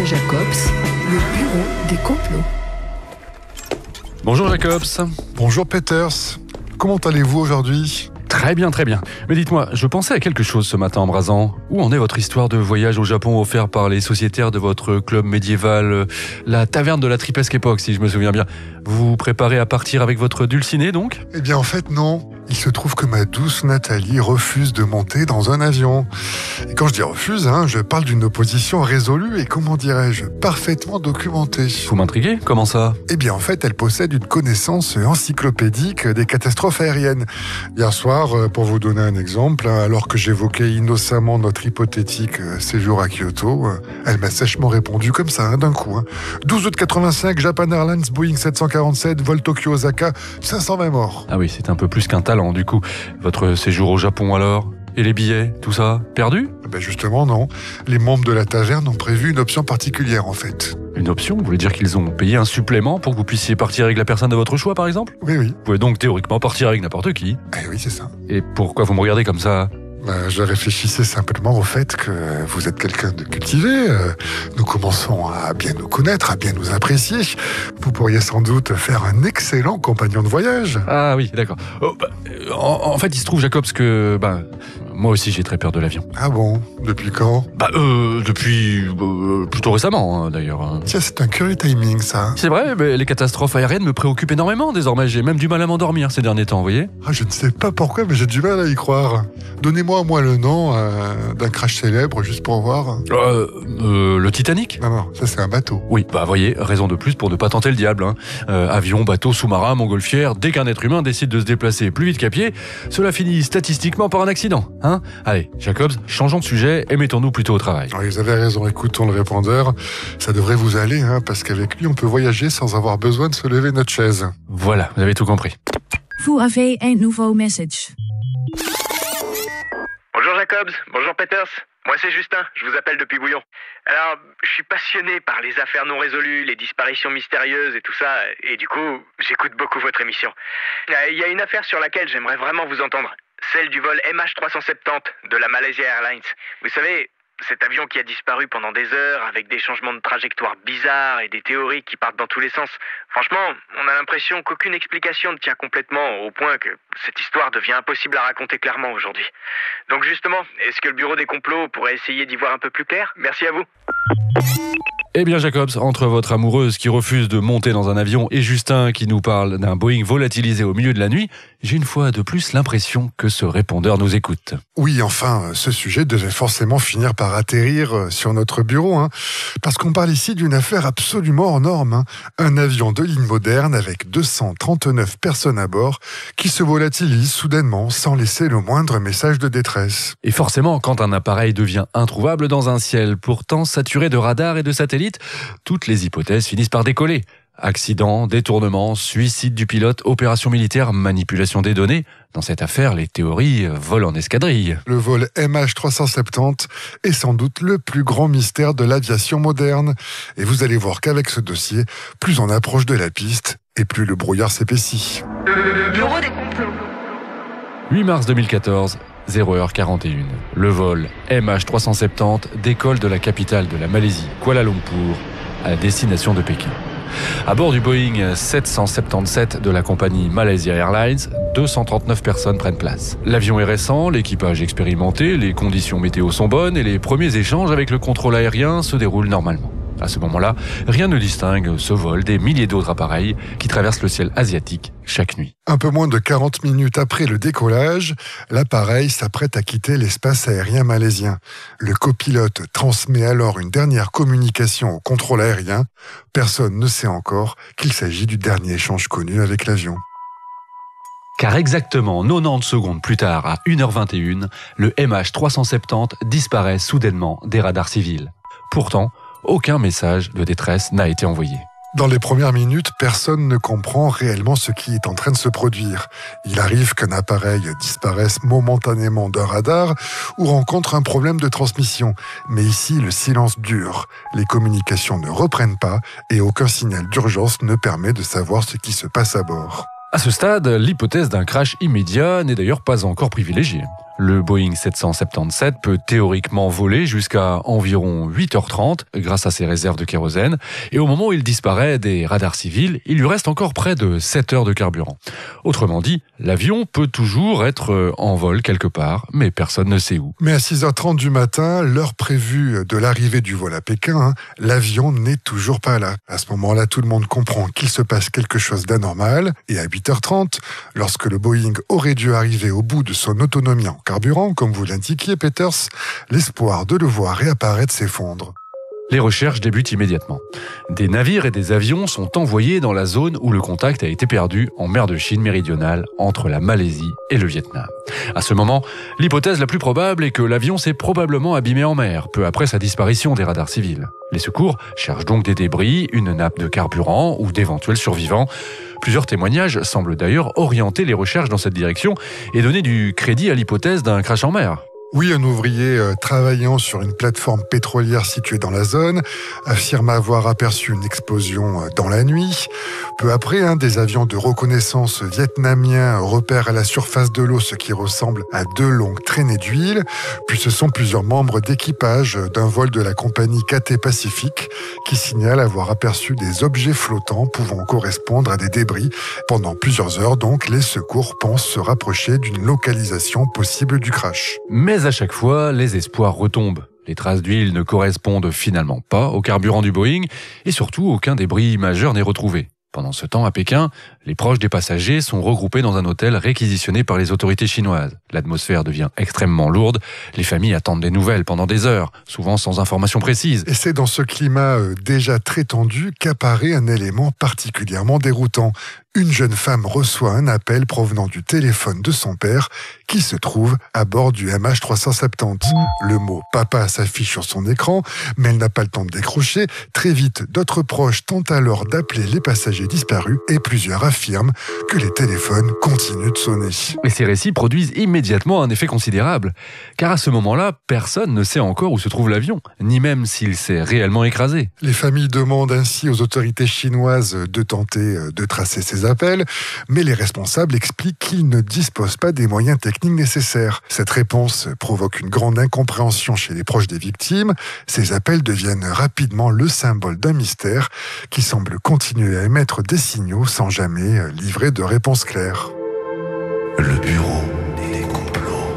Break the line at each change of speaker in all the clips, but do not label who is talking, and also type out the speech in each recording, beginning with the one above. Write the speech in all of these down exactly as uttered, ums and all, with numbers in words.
Jacobs, le bureau des complots.
Bonjour Jacobs.
Bonjour Peters. Comment allez-vous aujourd'hui ?
Très bien, très bien. Mais dites-moi, je pensais à quelque chose ce matin en me rasant. Où en est votre histoire de voyage au Japon offert par les sociétaires de votre club médiéval, euh, la taverne de la Tripesque Époque, si je me souviens bien. Vous vous préparez à partir avec votre dulciné, donc ?
Eh bien en fait non. Il se trouve que ma douce Nathalie refuse de monter dans un avion. Et quand je dis refuse, hein, je parle d'une opposition résolue et, comment dirais-je, parfaitement documentée.
Vous m'intriguez ? Comment ça ?
Eh bien en fait, elle possède une connaissance encyclopédique des catastrophes aériennes. Hier soir, pour vous donner un exemple, alors que j'évoquais innocemment notre hypothétique séjour à Kyoto, elle m'a sèchement répondu comme ça, hein, d'un coup. Hein. douze août quatre-vingt-cinq, Japan Airlines, Boeing sept cent quarante-sept, vol Tokyo-Osaka, cinq cent vingt morts.
Ah oui, c'est un peu plus qu'un talent du coup. Votre séjour au Japon alors ? Et les billets, tout ça, perdu ?
Ben justement non. Les membres de la taverne ont prévu une option particulière en fait.
Une option ? Vous voulez dire qu'ils ont payé un supplément pour que vous puissiez partir avec la personne de votre choix par exemple ?
Oui, oui.
Vous pouvez donc théoriquement partir avec n'importe qui.
Eh oui, c'est ça.
Et pourquoi vous me regardez comme ça ?
Ben, je réfléchissais simplement au fait que vous êtes quelqu'un de cultivé. Euh, nous commençons à bien nous connaître, à bien nous apprécier. Vous pourriez sans doute faire un excellent compagnon de voyage.
Ah oui, d'accord. Oh, bah, en, en fait, il se trouve, Jacobs, que bah, moi aussi j'ai très peur de l'avion.
Ah bon ? Depuis quand ?
Bah, euh, depuis euh, plutôt récemment, hein, d'ailleurs.
Tiens, c'est un curieux timing, ça.
C'est vrai, mais les catastrophes aériennes me préoccupent énormément désormais. J'ai même du mal à m'endormir ces derniers temps, vous voyez ?
Ah, je ne sais pas pourquoi, mais j'ai du mal à y croire. Donnez-moi moi le nom euh, d'un crash célèbre, juste pour voir.
Euh, euh, le Titanic ?
Non, non, ça c'est un bateau.
Oui, bah voyez, raison de plus pour ne pas tenter le diable. Hein. Euh, avion, bateau, sous-marin, montgolfière, dès qu'un être humain décide de se déplacer plus vite qu'à pied, cela finit statistiquement par un accident. Hein ? Allez, Jacobs, changeons de sujet et mettons-nous plutôt au travail.
Oui, vous avez raison, écoutons le répondeur. Ça devrait vous aller, hein, parce qu'avec lui, on peut voyager sans avoir besoin de se lever notre chaise.
Voilà, vous avez tout compris.
Vous avez un nouveau message.
Bonjour Jacobs, bonjour Peters. Moi c'est Justin, je vous appelle depuis Bouillon. Alors, je suis passionné par les affaires non résolues, les disparitions mystérieuses et tout ça, et du coup, j'écoute beaucoup votre émission. Il y a une affaire sur laquelle j'aimerais vraiment vous entendre, celle du vol M H trois cent soixante-dix de la Malaysia Airlines. Vous savez, cet avion qui a disparu pendant des heures avec des changements de trajectoire bizarres et des théories qui partent dans tous les sens. Franchement, on a l'impression qu'aucune explication ne tient complètement au point que cette histoire devient impossible à raconter clairement aujourd'hui. Donc justement, est-ce que le bureau des complots pourrait essayer d'y voir un peu plus clair ? Merci à vous.
Eh bien Jacobs, entre votre amoureuse qui refuse de monter dans un avion et Justin qui nous parle d'un Boeing volatilisé au milieu de la nuit, j'ai une fois de plus l'impression que ce répondeur nous écoute.
Oui, enfin, ce sujet devait forcément finir par atterrir sur notre bureau, hein, parce qu'on parle ici d'une affaire absolument hors norme. Hein. Un avion de ligne moderne avec deux cent trente-neuf personnes à bord qui se volatilise soudainement sans laisser le moindre message de détresse.
Et forcément, quand un appareil devient introuvable dans un ciel pourtant saturé de radars et de satellites, toutes les hypothèses finissent par décoller. Accident, détournement, suicide du pilote, opération militaire, manipulation des données. Dans cette affaire, les théories volent en escadrille.
Le vol M H trois cent soixante-dix est sans doute le plus grand mystère de l'aviation moderne. Et vous allez voir qu'avec ce dossier, plus on approche de la piste et plus le brouillard s'épaissit.
Le bureau des complots.
huit mars deux mille quatorze, zéro heure quarante et une. Le vol M H trois cent soixante-dix décolle de la capitale de la Malaisie, Kuala Lumpur, à la destination de Pékin. À bord du Boeing sept cent soixante-dix-sept de la compagnie Malaysia Airlines, deux cent trente-neuf personnes prennent place. L'avion est récent, l'équipage expérimenté, les conditions météo sont bonnes et les premiers échanges avec le contrôle aérien se déroulent normalement. À ce moment-là, rien ne distingue ce vol des milliers d'autres appareils qui traversent le ciel asiatique chaque nuit.
Un peu moins de quarante minutes après le décollage, l'appareil s'apprête à quitter l'espace aérien malaisien. Le copilote transmet alors une dernière communication au contrôle aérien. Personne ne sait encore qu'il s'agit du dernier échange connu avec l'avion.
Car exactement quatre-vingt-dix secondes plus tard, à une heure vingt et une, le M H trois cent soixante-dix disparaît soudainement des radars civils. Pourtant, aucun message de détresse n'a été envoyé.
Dans les premières minutes, personne ne comprend réellement ce qui est en train de se produire. Il arrive qu'un appareil disparaisse momentanément d'un radar ou rencontre un problème de transmission. Mais ici, le silence dure. Les communications ne reprennent pas et aucun signal d'urgence ne permet de savoir ce qui se passe à bord.
À ce stade, l'hypothèse d'un crash immédiat n'est d'ailleurs pas encore privilégiée. Le Boeing sept cent soixante-dix-sept peut théoriquement voler jusqu'à environ huit heures trente grâce à ses réserves de kérosène. Et au moment où il disparaît des radars civils, il lui reste encore près de sept heures de carburant. Autrement dit, l'avion peut toujours être en vol quelque part, mais personne ne sait où.
Mais à six heures trente du matin, l'heure prévue de l'arrivée du vol à Pékin, hein, l'avion n'est toujours pas là. À ce moment-là, tout le monde comprend qu'il se passe quelque chose d'anormal. Et à huit heures trente, lorsque le Boeing aurait dû arriver au bout de son autonomie en carburant, comme vous l'indiquiez, Peters, l'espoir de le voir réapparaître s'effondre.
Les recherches débutent immédiatement. Des navires et des avions sont envoyés dans la zone où le contact a été perdu en mer de Chine méridionale entre la Malaisie et le Vietnam. À ce moment, l'hypothèse la plus probable est que l'avion s'est probablement abîmé en mer, peu après sa disparition des radars civils. Les secours cherchent donc des débris, une nappe de carburant ou d'éventuels survivants. Plusieurs témoignages semblent d'ailleurs orienter les recherches dans cette direction et donner du crédit à l'hypothèse d'un crash en mer.
Oui, un ouvrier euh, travaillant sur une plateforme pétrolière située dans la zone affirme avoir aperçu une explosion euh, dans la nuit. Peu après, hein, des avions de reconnaissance vietnamiens repèrent à la surface de l'eau ce qui ressemble à deux longues traînées d'huile. Puis ce sont plusieurs membres d'équipage d'un vol de la compagnie Cathay Pacific qui signalent avoir aperçu des objets flottants pouvant correspondre à des débris. Pendant plusieurs heures, donc, les secours pensent se rapprocher d'une localisation possible du crash.
Mais à chaque fois, les espoirs retombent. Les traces d'huile ne correspondent finalement pas au carburant du Boeing et surtout, aucun débris majeur n'est retrouvé. Pendant ce temps, à Pékin, les proches des passagers sont regroupés dans un hôtel réquisitionné par les autorités chinoises. L'atmosphère devient extrêmement lourde. Les familles attendent des nouvelles pendant des heures, souvent sans information précise.
Et c'est dans ce climat déjà très tendu qu'apparaît un élément particulièrement déroutant. Une jeune femme reçoit un appel provenant du téléphone de son père qui se trouve à bord du M H trois cent soixante-dix. Le mot « papa » s'affiche sur son écran, mais elle n'a pas le temps de décrocher. Très vite, d'autres proches tentent alors d'appeler les passagers disparus et plusieurs affirment que les téléphones continuent de sonner.
Et ces récits produisent immédiatement un effet considérable, car à ce moment-là, personne ne sait encore où se trouve l'avion, ni même s'il s'est réellement écrasé.
Les familles demandent ainsi aux autorités chinoises de tenter de tracer ces appels, mais les responsables expliquent qu'ils ne disposent pas des moyens techniques nécessaires. Cette réponse provoque une grande incompréhension chez les proches des victimes. Ces appels deviennent rapidement le symbole d'un mystère qui semble continuer à émettre des signaux sans jamais livrer de réponse claire.
Le bureau des complots.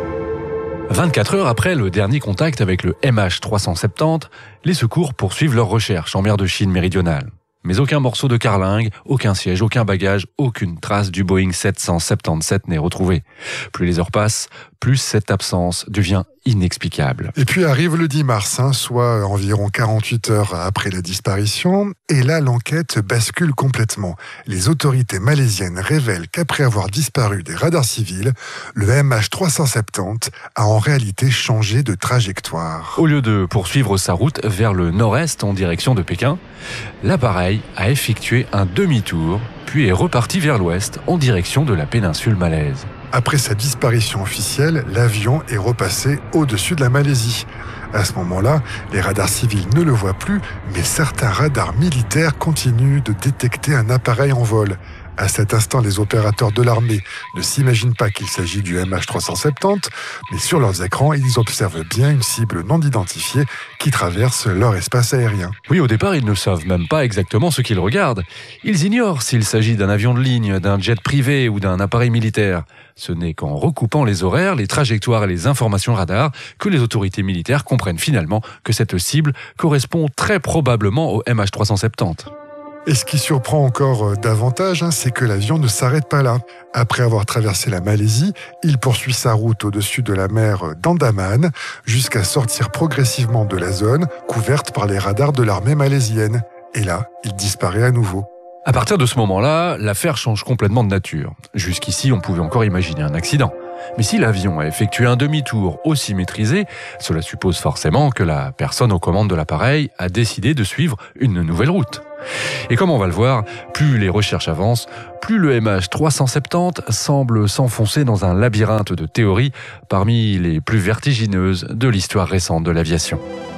vingt-quatre heures après le dernier contact avec le M H trois cent soixante-dix, les secours poursuivent leurs recherches en mer de Chine méridionale. Mais aucun morceau de carlingue, aucun siège, aucun bagage, aucune trace du Boeing sept cent soixante-dix-sept n'est retrouvée. Plus les heures passent, plus cette absence devient inexplicable.
Et puis arrive le dix mars, hein, soit environ quarante-huit heures après la disparition, et là l'enquête bascule complètement. Les autorités malaisiennes révèlent qu'après avoir disparu des radars civils, le M H trois cent soixante-dix a en réalité changé de trajectoire.
Au lieu de poursuivre sa route vers le nord-est en direction de Pékin, l'appareil a effectué un demi-tour, puis est reparti vers l'ouest en direction de la péninsule malaise.
Après sa disparition officielle, l'avion est repassé au-dessus de la Malaisie. À ce moment-là, les radars civils ne le voient plus, mais certains radars militaires continuent de détecter un appareil en vol. À cet instant, les opérateurs de l'armée ne s'imaginent pas qu'il s'agit du M H trois cent soixante-dix, mais sur leurs écrans, ils observent bien une cible non identifiée qui traverse leur espace aérien.
Oui, au départ, ils ne savent même pas exactement ce qu'ils regardent. Ils ignorent s'il s'agit d'un avion de ligne, d'un jet privé ou d'un appareil militaire. Ce n'est qu'en recoupant les horaires, les trajectoires et les informations radar que les autorités militaires comprennent finalement que cette cible correspond très probablement au M H trois cent soixante-dix.
Et ce qui surprend encore davantage, hein, c'est que l'avion ne s'arrête pas là. Après avoir traversé la Malaisie, il poursuit sa route au-dessus de la mer d'Andaman jusqu'à sortir progressivement de la zone couverte par les radars de l'armée malaisienne. Et là, il disparaît à nouveau.
À partir de ce moment-là, l'affaire change complètement de nature. Jusqu'ici, on pouvait encore imaginer un accident. Mais si l'avion a effectué un demi-tour aussi maîtrisé, cela suppose forcément que la personne aux commandes de l'appareil a décidé de suivre une nouvelle route. Et comme on va le voir, plus les recherches avancent, plus le M H trois cent soixante-dix semble s'enfoncer dans un labyrinthe de théories parmi les plus vertigineuses de l'histoire récente de l'aviation.